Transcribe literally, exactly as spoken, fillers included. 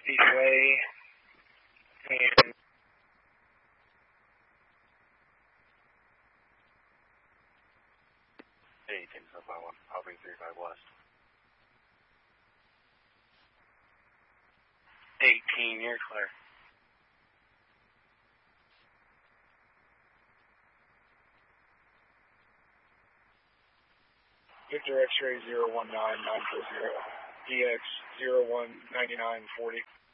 Speedway, and Hey, ten seven five one, hovering three five west. eighteen, you're clear. Victor X-ray zero one nine nine four zero, D X zero one nine nine forty.